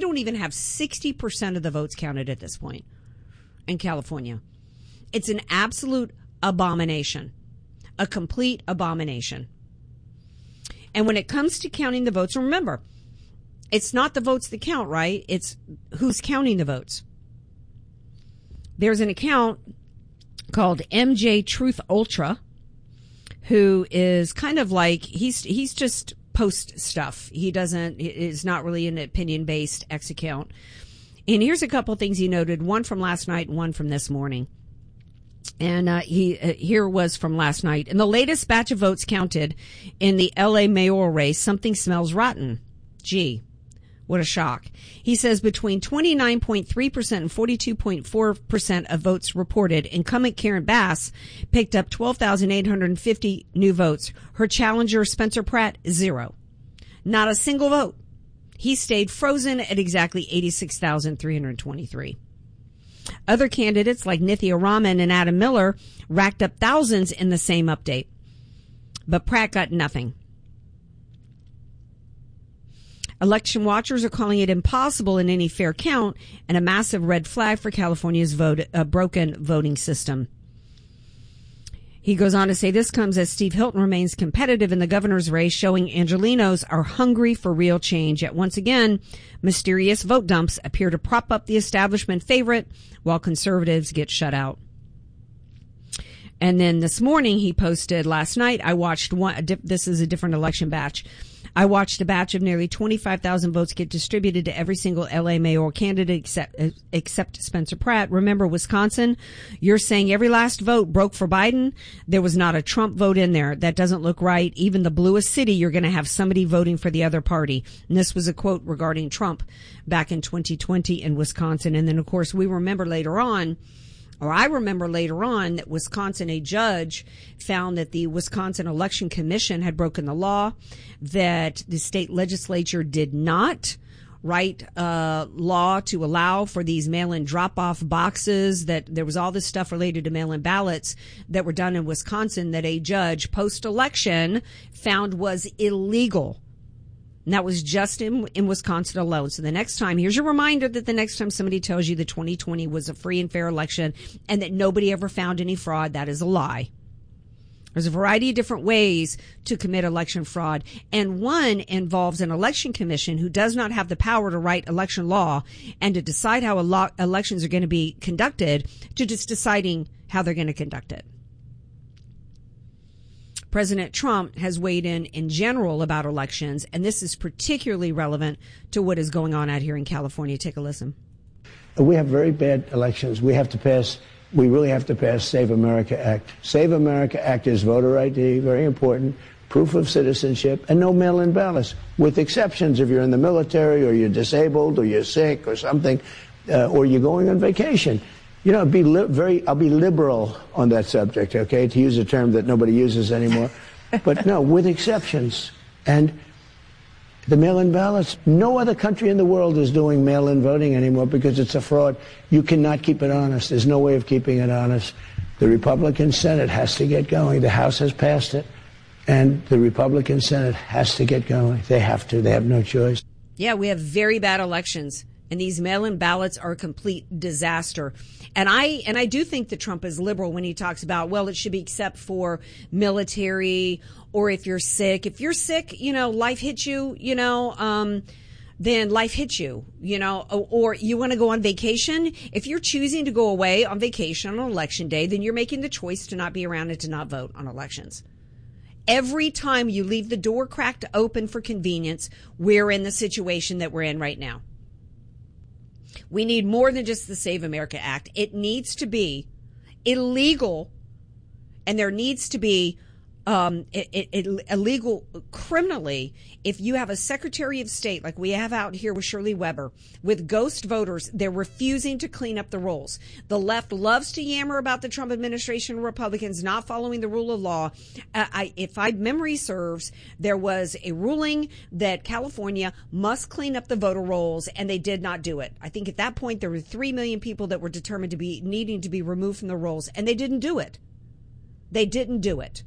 don't even have 60% of the votes counted at this point in California. It's an absolute abomination, a complete abomination. And when it comes to counting the votes, remember, it's not the votes that count, right? It's who's counting the votes. There's an account called MJ Truth Ultra, who is kind of like, he's just post stuff. It's not really an opinion-based X account. And here's a couple of things he noted, one from last night and one from this morning. And here was from last night. In the latest batch of votes counted in the L.A. mayoral race, something smells rotten. Gee, what a shock. He says between 29.3% and 42.4% of votes reported, incumbent Karen Bass picked up 12,850 new votes. Her challenger, Spencer Pratt, 0. Not a single vote. He stayed frozen at exactly 86,323. Other candidates like Nithya Raman and Adam Miller racked up thousands in the same update. But Pratt got nothing. Election watchers are calling it impossible in any fair count and a massive red flag for California's broken voting system. He goes on to say this comes as Steve Hilton remains competitive in the governor's race, showing Angelenos are hungry for real change. Yet once again, mysterious vote dumps appear to prop up the establishment favorite while conservatives get shut out. And then this morning he posted, last night I watched this is a different election batch. I watched a batch of nearly 25,000 votes get distributed to every single L.A. mayoral candidate except Spencer Pratt. Remember, Wisconsin, you're saying every last vote broke for Biden. There was not a Trump vote in there. That doesn't look right. Even the bluest city, you're going to have somebody voting for the other party. And this was a quote regarding Trump back in 2020 in Wisconsin. And then, of course, I remember later on, that Wisconsin, a judge found that the Wisconsin Election Commission had broken the law, that the state legislature did not write law to allow for these mail-in drop-off boxes, that there was all this stuff related to mail-in ballots that were done in Wisconsin that a judge post-election found was illegal. And that was just in Wisconsin alone. So the next time, here's your reminder that the next time somebody tells you that 2020 was a free and fair election and that nobody ever found any fraud, that is a lie. There's a variety of different ways to commit election fraud, and one involves an election commission who does not have the power to write election law and to decide how elections are going to be conducted, to just deciding how they're going to conduct it. President Trump has weighed in general about elections, and this is particularly relevant to what is going on out here in California. Take a listen. We have very bad elections. We really have to pass Save America Act. Save America Act is voter ID, very important, proof of citizenship, and no mail-in ballots, with exceptions if you're in the military or you're disabled or you're sick or something, or you're going on vacation. You know, I'll be liberal on that subject, okay, to use a term that nobody uses anymore. But no, with exceptions. And the mail-in ballots, no other country in the world is doing mail-in voting anymore because it's a fraud. You cannot keep it honest. There's no way of keeping it honest. The Republican Senate has to get going. The House has passed it. And the Republican Senate has to get going. They have to. They have no choice. Yeah, we have very bad elections. And these mail-in ballots are a complete disaster. And I do think that Trump is liberal when he talks about, well, it should be except for military or if you're sick. If you're sick, you know, life hits you, you know, then life hits you, you know, or you want to go on vacation. If you're choosing to go away on vacation on election day, then you're making the choice to not be around and to not vote on elections. Every time you leave the door cracked open for convenience, we're in the situation that we're in right now. We need more than just the Save America Act. It needs to be illegal, and there needs to be illegal criminally if you have a Secretary of State like we have out here with Shirley Weber with ghost voters. They're refusing to clean up the rolls. The left loves to yammer about the Trump administration, Republicans not following the rule of law. If my memory serves, there was a ruling that California must clean up the voter rolls, and they did not do it. I think at that point there were 3 million people that were determined to be needing to be removed from the rolls, and they didn't do it. They didn't do it.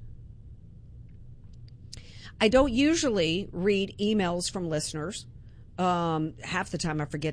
I don't usually read emails from listeners. Half the time I forget